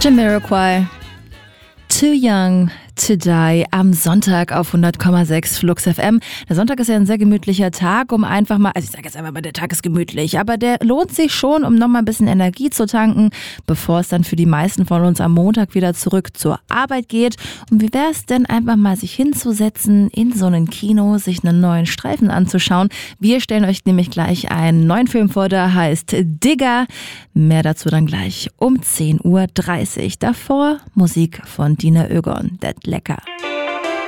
Jamiroquai, Too Young to Die am Sonntag auf 100,6 Flux FM. Der Sonntag ist ja ein sehr gemütlicher Tag, um einfach mal, also ich sage jetzt einfach mal, der Tag ist gemütlich, aber der lohnt sich schon, um nochmal ein bisschen Energie zu tanken, bevor es dann für die meisten von uns am Montag wieder zurück zur Arbeit geht. Und wie wäre es denn einfach mal, sich hinzusetzen, in so ein Kino, sich einen neuen Streifen anzuschauen? Wir stellen euch nämlich gleich einen neuen Film vor, der heißt Digger. Mehr dazu dann gleich um 10:30 Uhr. Davor Musik von Dina Ögon. Lecker.